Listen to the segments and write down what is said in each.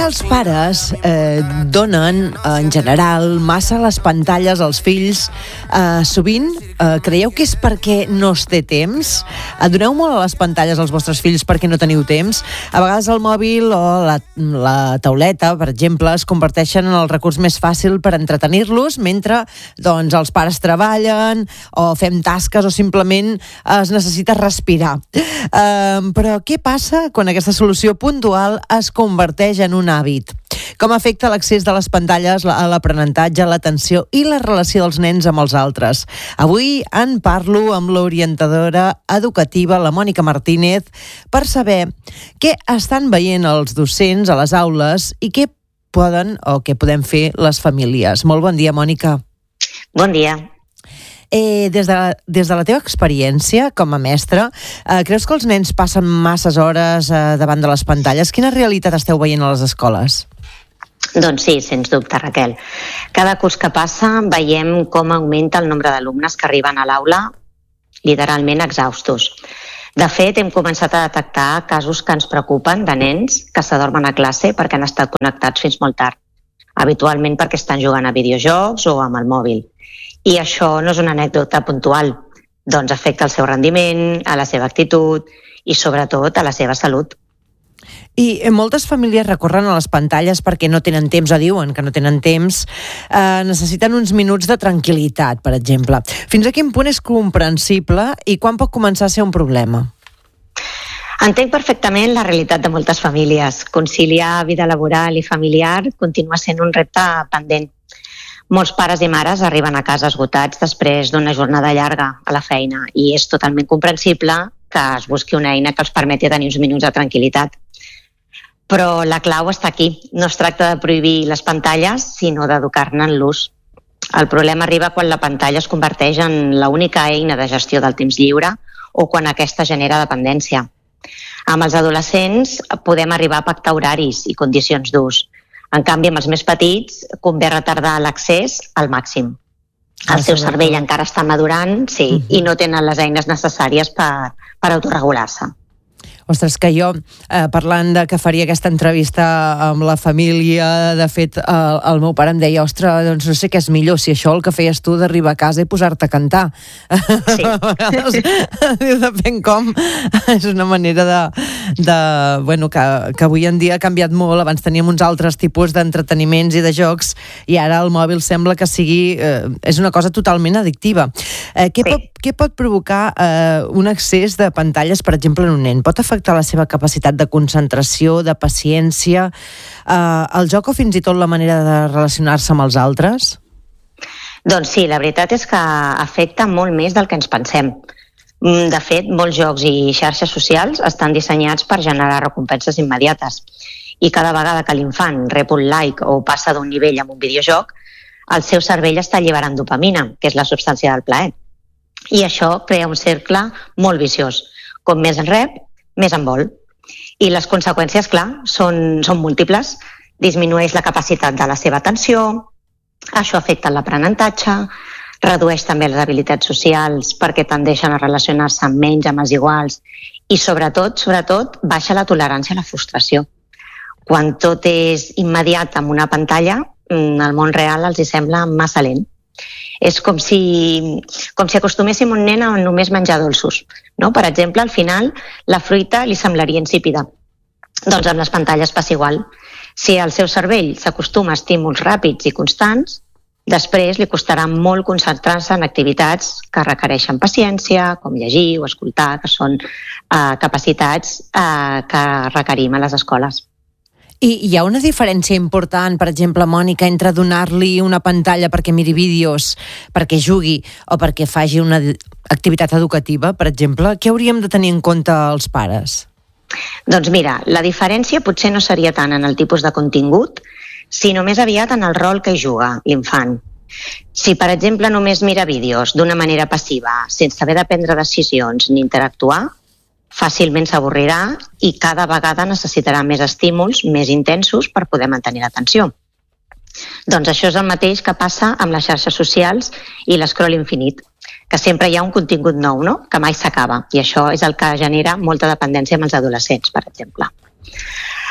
els pares donen, en general, massa les pantalles als fills, sovint creieu que és perquè no es té temps? Doneu molt a les pantalles als vostres fills perquè no teniu temps? A vegades el mòbil o la tauleta, per exemple, es converteixen en el recurs més fàcil per entretenir-los mentre els pares treballen o fem tasques o simplement es necessita respirar. Però què passa quan aquesta solució puntual es converteix en un hàbit? Com afecta l'accés de les pantalles a l'aprenentatge, l'atenció i la relació dels nens amb els altres? Avui en parlo amb l'orientadora educativa, la Mònica Martínez, per saber què estan veient els docents a les aules i què poden o què podem fer les famílies. Molt bon dia, Mònica. Bon dia. Des de la teva experiència com a mestra, creus que els nens passen masses hores davant de les pantalles? Quina realitat esteu veient a les escoles? Doncs sí, sens dubte, Raquel. Cada curs que passa veiem com augmenta el nombre d'alumnes que arriben a l'aula literalment exhaustos. De fet, hem començat a detectar casos que ens preocupen de nens que s'adormen a classe perquè han estat connectats fins molt tard, habitualment perquè estan jugant a videojocs o amb el mòbil. I això no és una anècdota puntual, doncs afecta el seu rendiment, a la seva actitud i sobretot a la seva salut. I moltes famílies recorren a les pantalles perquè no tenen temps, o diuen que no tenen temps, necessiten uns minuts de tranquil·litat, per exemple. Fins a quin punt és comprensible i quan pot començar a ser un problema? Entenc perfectament la realitat de moltes famílies. Conciliar vida laboral i familiar continua sent un repte pendent. Molts pares i mares arriben a casa esgotats després d'una jornada llarga a la feina i és totalment comprensible que es busqui una eina que els permeti tenir uns minuts de tranquil·litat. Però la clau està aquí. No es tracta de prohibir les pantalles, sinó d'educar-ne en l'ús. El problema arriba quan la pantalla es converteix en l'única eina de gestió del temps lliure o quan aquesta genera dependència. Amb els adolescents podem arribar a pactar horaris i condicions d'ús. En canvi, amb els més petits, convé retardar l'accés al màxim. El seu cervell encara està madurant, sí, i no tenen les eines necessàries per autorregular-se. Ostres, que jo, parlant de que faria aquesta entrevista amb la família, de fet, el meu pare em deia, ostres, doncs no sé què és millor, si això el que feies tu d'arribar a casa i posar-te a cantar. Sí. Depèn com. És una manera que avui en dia ha canviat molt. Abans teníem uns altres tipus d'entreteniments i de jocs i ara el mòbil sembla que sigui... és una cosa totalment addictiva. Què pot provocar un excés de pantalles, per exemple, en un nen? Pot afectar la seva capacitat de concentració, de paciència, el joc o fins i tot la manera de relacionar-se amb els altres? Doncs sí, la veritat és que afecta molt més del que ens pensem. De fet, molts jocs i xarxes socials estan dissenyats per generar recompenses immediates. I cada vegada que l'infant rep un like o passa d'un nivell amb un videojoc, el seu cervell està alliberant dopamina, que és la substància del plaer. I això crea un cercle molt viciós. Com més en rep, més en vol. I les conseqüències, clar, són múltiples. Disminueix la capacitat de la seva atenció, això afecta l'aprenentatge, redueix també les habilitats socials perquè tendeixen a relacionar-se menys amb els iguals i sobretot, baixa la tolerància a la frustració. Quan tot és immediat amb una pantalla, el món real els hi sembla massa lent. És com si acostuméssim un nen a només menjar dolços. No? Per exemple, al final, la fruita li semblaria insípida. Doncs amb les pantalles passa igual. Si el seu cervell s'acostuma a estímuls ràpids i constants, després li costarà molt concentrar-se en activitats que requereixen paciència, com llegir o escoltar, que són capacitats que requerim a les escoles. I hi ha una diferència important, per exemple, Mònica, entre donar-li una pantalla perquè miri vídeos, perquè jugui o perquè faci una activitat educativa, per exemple? Què hauríem de tenir en compte els pares? Doncs mira, la diferència potser no seria tant en el tipus de contingut, sinó més aviat en el rol que hi juga l'infant. Si, per exemple, només mira vídeos d'una manera passiva, sense haver de prendre decisions ni interactuar, fàcilment s'avorrirà i cada vegada necessitarà més estímuls més intensos per poder mantenir l'atenció. Doncs això és el mateix que passa amb les xarxes socials i l'escroll infinit, que sempre hi ha un contingut nou, no? Que mai s'acaba, i això és el que genera molta dependència amb els adolescents, per exemple.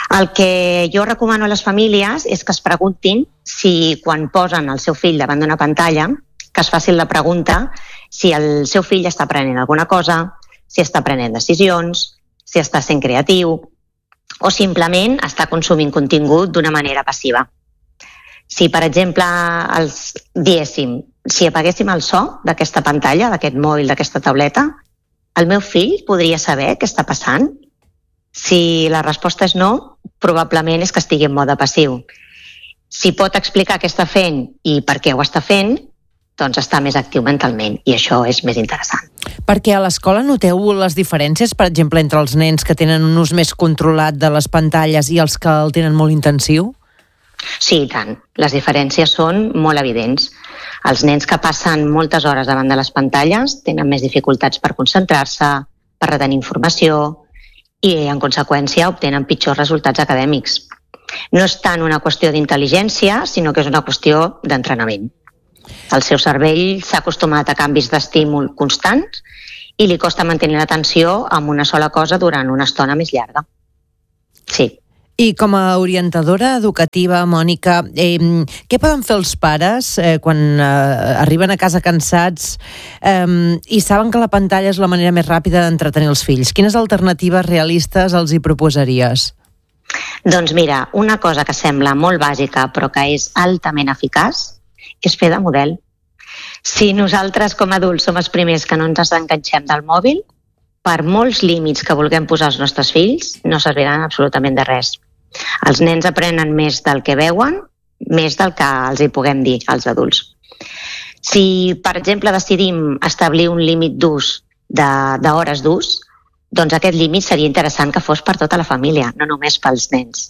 El que jo recomano a les famílies és que es preguntin si quan posen el seu fill davant d'una pantalla, que es facin la pregunta si el seu fill està aprenent alguna cosa, si està prenent decisions, si està sent creatiu o simplement està consumint contingut d'una manera passiva. Si, per exemple, si apaguéssim el so d'aquesta pantalla, d'aquest mòbil, d'aquesta tauleta, el meu fill podria saber què està passant? Si la resposta és no, probablement és que estigui en mode passiu. Si pot explicar què està fent i per què ho està fent, doncs està més actiu mentalment, i això és més interessant. Perquè a l'escola noteu les diferències, per exemple, entre els nens que tenen un ús més controlat de les pantalles i els que el tenen molt intensiu? Sí, i tant. Les diferències són molt evidents. Els nens que passen moltes hores davant de les pantalles tenen més dificultats per concentrar-se, per retenir informació i, en conseqüència, obtenen pitjors resultats acadèmics. No és tant una qüestió d'intel·ligència, sinó que és una qüestió d'entrenament. El seu cervell s'ha acostumat a canvis d'estímul constants i li costa mantenir l'atenció en una sola cosa durant una estona més llarga. Sí. I com a orientadora educativa, Mònica, què poden fer els pares quan arriben a casa cansats i saben que la pantalla és la manera més ràpida d'entretenir els fills? Quines alternatives realistes els hi proposaries? Doncs mira, una cosa que sembla molt bàsica però que és altament eficaç és fer de model. Si nosaltres com a adults som els primers que no ens desenganxem del mòbil, per molts límits que vulguem posar als nostres fills, no serviran absolutament de res. Els nens aprenen més del que veuen, més del que els hi puguem dir als adults. Si, per exemple, decidim establir un límit d'ús d'hores d'ús, doncs aquest límit seria interessant que fos per tota la família, no només pels nens.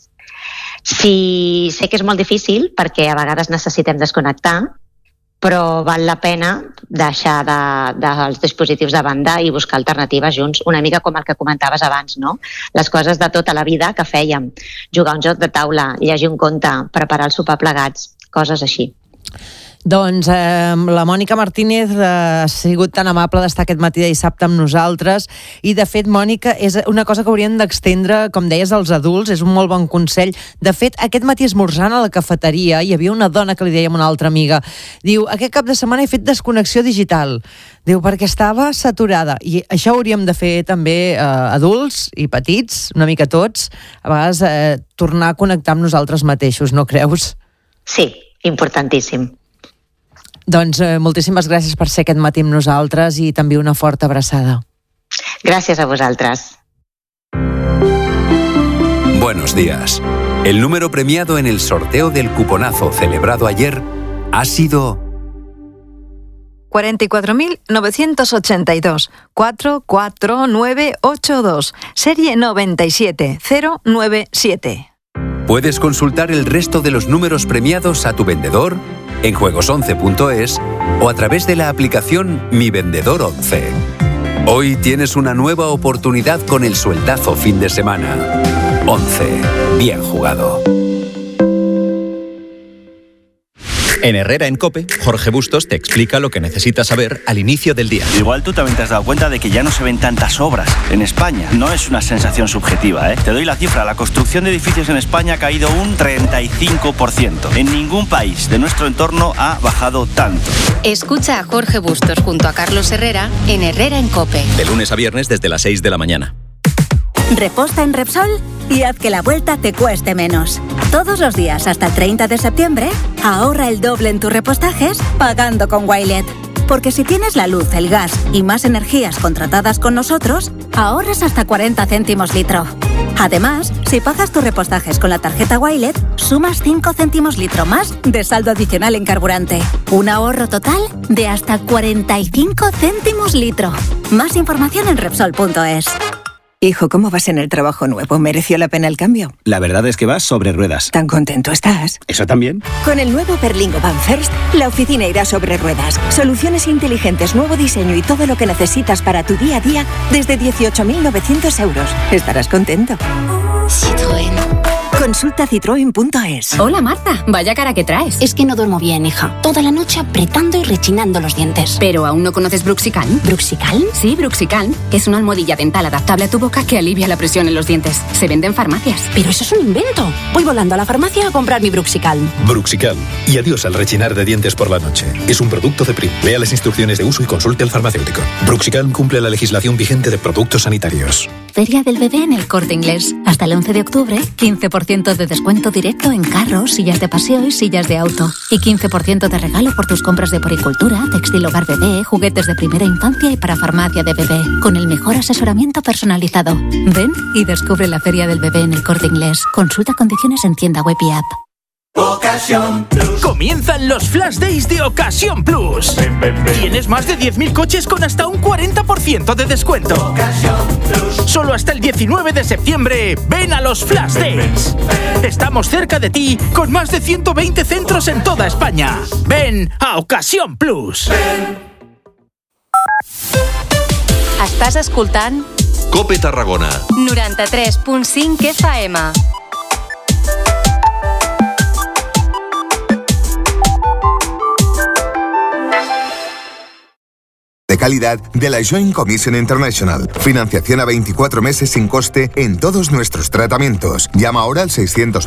Sí, sé que és molt difícil perquè a vegades necessitem desconnectar, però val la pena deixar dels dispositius de banda i buscar alternatives junts, una mica com el que comentaves abans, no? Les coses de tota la vida que fèiem, jugar un joc de taula, llegir un conte, preparar el sopar plegats, coses així. Doncs la Mònica Martínez ha sigut tan amable d'estar aquest matí de dissabte amb nosaltres i, de fet, Mònica, és una cosa que hauríem d'extendre, com deies, als adults, és un molt bon consell. De fet, aquest matí esmorzant a la cafeteria hi havia una dona que li deia a una altra amiga, diu, aquest cap de setmana he fet desconnexió digital, diu, perquè estava saturada, i això hauríem de fer també adults i petits, una mica tots, a vegades tornar a connectar amb nosaltres mateixos, no creus? Sí, importantíssim. Doncs moltíssimes gràcies per ser aquest matí amb nosaltres i també una forta abraçada. Gràcies a vosaltres. Buenos días. El número premiado en el sorteo del cuponazo celebrado ayer ha sido 44.982 44982, serie 97097. Puedes consultar el resto de los números premiados a tu vendedor en juegos11.es o a través de la aplicación Mi Vendedor 11. Hoy tienes una nueva oportunidad con el sueldazo fin de semana. 11. Bien jugado. En Herrera en COPE, Jorge Bustos te explica lo que necesitas saber al inicio del día. Igual tú también te has dado cuenta de que ya no se ven tantas obras en España. No es una sensación subjetiva, ¿eh? Te doy la cifra. La construcción de edificios en España ha caído un 35%. En ningún país de nuestro entorno ha bajado tanto. Escucha a Jorge Bustos junto a Carlos Herrera en Herrera en COPE. De lunes a viernes desde las 6 de la mañana. Reposta en Repsol y haz que la vuelta te cueste menos. Todos los días hasta el 30 de septiembre, ahorra el doble en tus repostajes pagando con Wilet. Porque si tienes la luz, el gas y más energías contratadas con nosotros, ahorras hasta 40 céntimos litro. Además, si pagas tus repostajes con la tarjeta Wilet, sumas 5 céntimos litro más de saldo adicional en carburante. Un ahorro total de hasta 45 céntimos litro. Más información en Repsol.es. Hijo, ¿cómo vas en el trabajo nuevo? ¿Mereció la pena el cambio? La verdad es que vas sobre ruedas. ¿Tan contento estás? ¿Eso también? Con el nuevo Berlingo Van First, la oficina irá sobre ruedas. Soluciones inteligentes, nuevo diseño y todo lo que necesitas para tu día a día desde 18.900 euros. Estarás contento. Citroën. Consulta citroen.es. Hola Marta, vaya cara que traes. Es que no duermo bien, hija. Toda la noche apretando y rechinando los dientes. ¿Pero aún no conoces Bruxicalm? ¿Bruxicalm? Sí, Bruxicalm, que es una almohadilla dental adaptable a tu boca que alivia la presión en los dientes. Se vende en farmacias. Pero eso es un invento. Voy volando a la farmacia a comprar mi Bruxicalm. Bruxicalm. Y adiós al rechinar de dientes por la noche. Es un producto de PRIM. Lea las instrucciones de uso y consulte al farmacéutico. Bruxicalm cumple la legislación vigente de productos sanitarios. Feria del Bebé en El Corte Inglés. Hasta el 11 de octubre, 15% de descuento directo en carros, sillas de paseo y sillas de auto. Y 15% de regalo por tus compras de poricultura, textil hogar bebé, juguetes de primera infancia y para farmacia de bebé. Con el mejor asesoramiento personalizado. Ven y descubre la Feria del Bebé en El Corte Inglés. Consulta condiciones en tienda web y app. Ocasión Plus. Comienzan los Flash Days de Ocasión Plus. Tienes más de 10.000 coches con hasta un 40% de descuento. Ocasión Plus. Solo hasta el 19 de septiembre, ven a los Flash Days. Estamos cerca de ti con más de 120 centros en toda España. Ven a Ocasión Plus. Estàs escoltant Cope Tarragona 93.5 FM. De calidad de la Joint Commission International. Financiación a 24 meses sin coste en todos nuestros tratamientos. Llama ahora al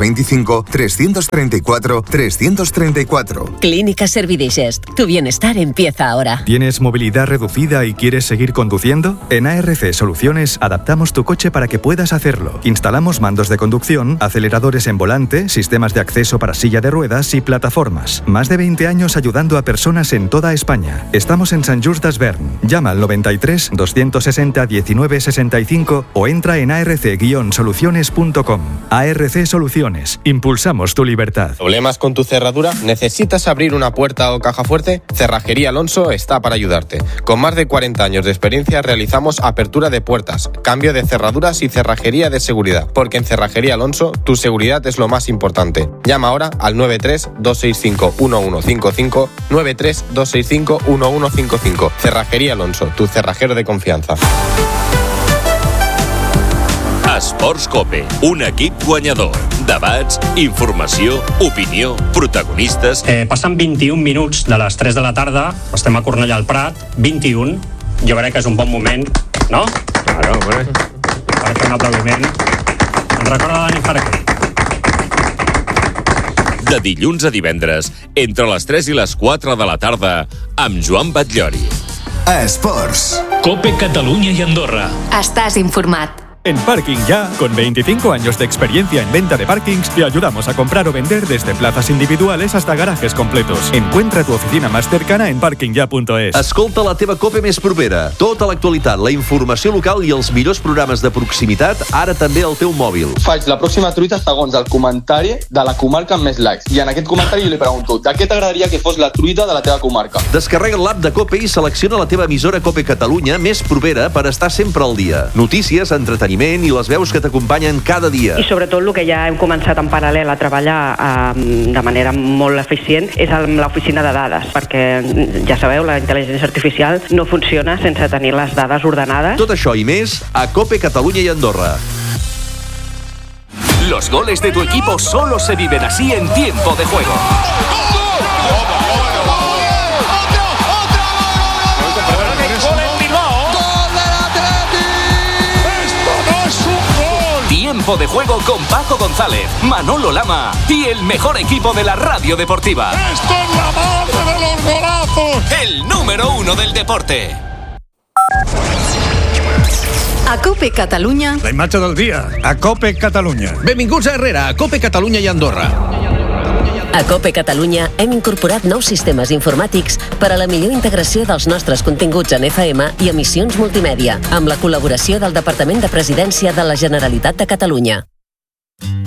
625-334-334. Clínica Servidigest. Tu bienestar empieza ahora. ¿Tienes movilidad reducida y quieres seguir conduciendo? En ARC Soluciones adaptamos tu coche para que puedas hacerlo. Instalamos mandos de conducción, aceleradores en volante, sistemas de acceso para silla de ruedas y plataformas. Más de 20 años ayudando a personas en toda España. Estamos en Sant Just Desvern. Llama al 93 260 19 65 o entra en arc-soluciones.com. ARC Soluciones. Impulsamos tu libertad. ¿Problemas con tu cerradura? ¿Necesitas abrir una puerta o caja fuerte? Cerrajería Alonso está para ayudarte. Con más de 40 años de experiencia realizamos apertura de puertas, cambio de cerraduras y cerrajería de seguridad. Porque en Cerrajería Alonso tu seguridad es lo más importante. Llama ahora al 93 265 1155 93 265 1155. Cerrajería Alonso, tu cerrajero de confianza. Esports Cope, un equip guanyador. Debats, informació, opinió, protagonistes... Passen 21 minuts de les 3 de la tarda, estem a Cornellà al Prat, 21. Jo crec que és un bon moment, no? Claro, bueno. Per fer un aplaudiment. Ens recorda Dani Farquer. De dilluns a divendres, entre les 3 i les 4 de la tarda, amb Joan Batllori. Esports. Cope Catalunya y Andorra. Estàs informat. En Parking Ya, con 25 años de experiencia en venta de parkings, te ayudamos a comprar o vender desde plazas individuales hasta garajes completos. Encuentra tu oficina más cercana en parkingya.es. Escolta la teva Cope més propera. Tota l'actualitat, la informació local i els millors programes de proximitat, ara també al teu mòbil. Faig la pròxima truita segons el comentari de la comarca amb més likes. I en aquest comentari jo li pregunto, de què t'agradaria que fos la truita de la teva comarca? Descarrega l'app de Cope i selecciona la teva emissora Cope Catalunya més propera per estar sempre al dia. Notícies, entreteniment i les veus que t'acompanyen cada dia. I sobretot el que ja hem començat en paral·lel a treballar de manera molt eficient és amb l'oficina de dades, perquè ja sabeu, la intel·ligència artificial no funciona sense tenir les dades ordenades. Tot això i més a Cope Catalunya i Andorra. Los goles de tu equipo solo se viven así en tiempo de juego. Tiempo de juego con Paco González, Manolo Lama y el mejor equipo de la radio deportiva. ¡Esto es la madre de los golazos! El número 1 del deporte. A Cope Catalunya. La imatge del dia, a Cope Catalunya. Benvinguts a Herrera, a Cope Catalunya i Andorra. A Cope Catalunya hem incorporat nous sistemes informàtics per a la millor integració dels nostres continguts en FM i emissions multimèdia, amb la col·laboració del Departament de Presidència de la Generalitat de Catalunya.